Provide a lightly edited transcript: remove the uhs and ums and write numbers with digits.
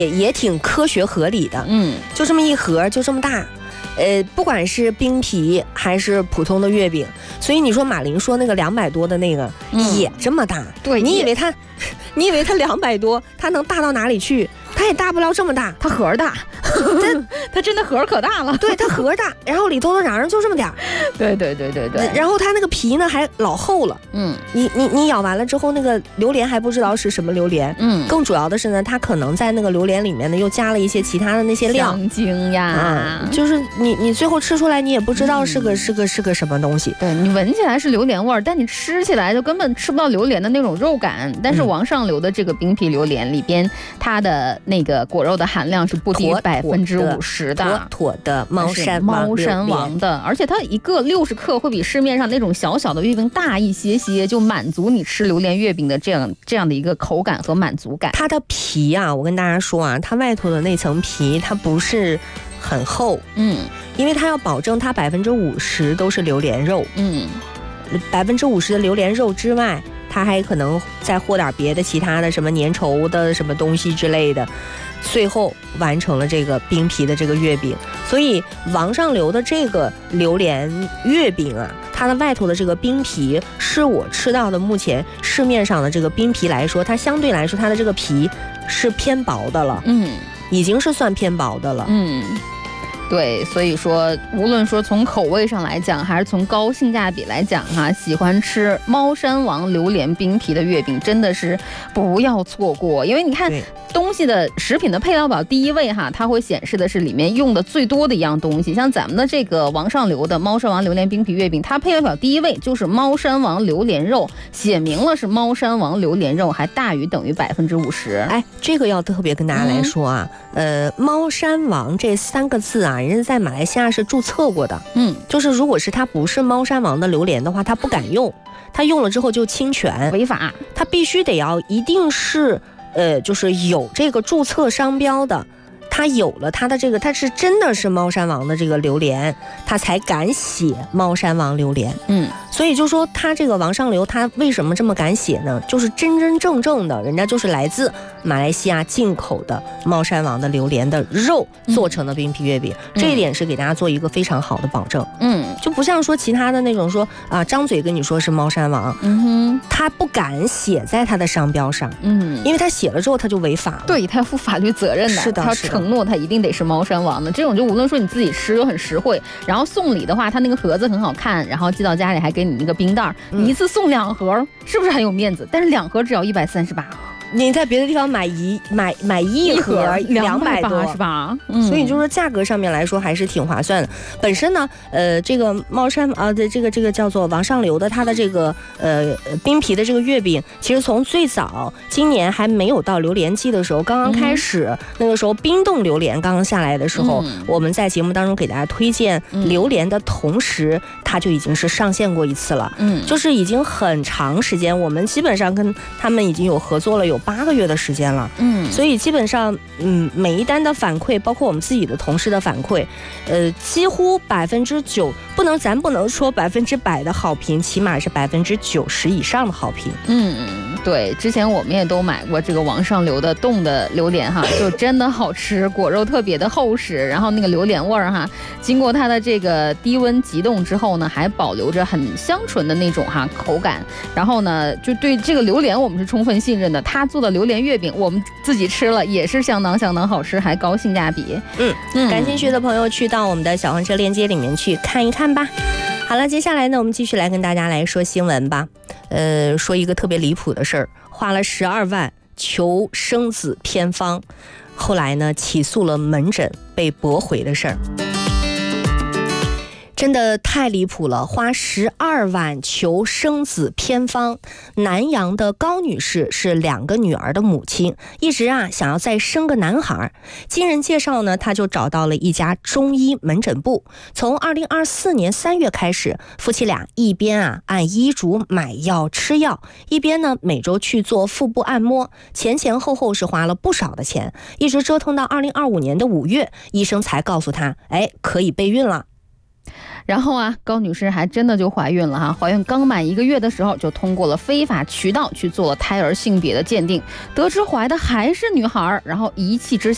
也挺科学合理的。就这么一盒，就这么大。不管是冰皮还是普通的月饼，所以你说马玲说那个200多的那个、也这么大。 对， 你以为它200多，它能大到哪里去？它也大不了这么大， 它盒大，它真的盒可大了。 对，它盒大，然后里头的瓤就这么点儿。 对。 然后它那个皮呢还老厚了。你咬完了之后，那个榴莲还不知道是什么榴莲。更主要的是呢，它可能在那个榴莲里面呢又加了一些其他的那些料， 香精呀， 就是你最后吃出来你也不知道是个什么东西。 对，你闻起来是榴莲味儿，但你吃起来就根本吃不到榴莲的那种肉感。但是王上流的这个冰皮榴莲里边，它的那个果肉的含量是不低于50%的， 妥的猫山王的，而且它一个60克会比市面上那种小小的月饼大一些，就满足你吃榴莲月饼的这样的一个口感和满足感。 它的皮啊，我跟大家说啊，它外头的那层皮它不是很厚，因为它要保证它50%都是榴莲肉，50%的榴莲肉之外，它还可能再和点别的其他的什么粘稠的什么东西之类的，最后完成了这个冰皮的这个月饼。所以王上流的这个榴莲月饼啊，它的外头的这个冰皮是我吃到的目前市面上的这个冰皮来说，它相对来说它的这个皮是偏薄的了，已经是算偏薄的了。 对，所以说无论说从口味上来讲，还是从高性价比来讲哈，喜欢吃猫山王榴莲冰皮的月饼真的是不要错过。因为你看东西的食品的配料表第一位哈，它会显示的是里面用的最多的一样东西。像咱们的这个王上流的猫山王榴莲冰皮月饼，它配料表第一位就是猫山王榴莲肉，写明了是猫山王榴莲肉，还大于等于50%。 哎，这个要特别跟大家来说啊，猫山王这3个字啊，人家在马来西亚是注册过的。就是如果是它不是猫山王的榴莲的话，它不敢用，它用了之后就侵权违法， 它必须得要一定是就是有这个注册商标的，它有了它的这个，它是真的是猫山王的这个榴莲，它才敢写猫山王榴莲。所以就说它这个王上流，它为什么这么敢写呢？就是真真正正的，人家就是来自马来西亚进口的猫山王的榴莲的肉做成的冰皮月饼，这一点是给大家做一个非常好的保证。就不像说其他的那种说啊，张嘴跟你说是猫山王，他不敢写在他的商标上，因为他写了之后他就违法了。 对，他要负法律责任的。 是的， 他承诺他一定得是猫山王的。这种就无论说你自己吃又很实惠，然后送礼的话，他那个盒子很好看，然后寄到家里还给你一个冰袋，你一次送2盒，是不是很有面子？但是2盒只要138。 你在别的地方买一盒200多是吧？ 所以就是价格上面来说还是挺划算的。本身呢，这个猫山的这个叫做王上流的，它的这个冰皮的这个月饼，其实从最早今年还没有到榴莲季的时候，刚刚开始，那个时候冰冻榴莲刚刚下来的时候，我们在节目当中给大家推荐榴莲的同时，它就已经是上线过一次了。就是已经很长时间，我们基本上跟他们已经有合作了有8个月的时间了。所以基本上每一单的反馈，包括我们自己的同事的反馈，几乎9%，咱不能说100%的好评，起码是90%以上的好评。 对，之前我们也都买过这个王上流的冻的榴莲哈，就真的好吃，果肉特别的厚实，然后那个榴莲味儿哈，经过它的这个低温急冻之后呢，还保留着很香醇的那种口感。然后呢，就对这个榴莲我们是充分信任的，他做的榴莲月饼我们自己吃了也是相当好吃，还高性价比。 感兴趣的朋友去到我们的小黄车链接里面去看一看吧。好了，接下来呢，我们继续来跟大家来说新闻吧。说一个特别离谱的事儿，花了12万求生子偏方，后来呢起诉了门诊被驳回的事儿。真的太离谱了，花12万求生子偏方。南阳的高女士是2个女儿的母亲，一直想要再生个男孩。经人介绍呢，她就找到了一家中医门诊部。从2024年3月开始，夫妻俩一边按医嘱买药吃药，一边呢每周去做腹部按摩，前后是花了不少的钱，一直折腾到2025年的5月，医生才告诉她，可以备孕了。 然后高女士还真的就怀孕了怀孕刚满1个月的时候，就通过了非法渠道去做了胎儿性别的鉴定，得知怀的还是女孩，然后一气之下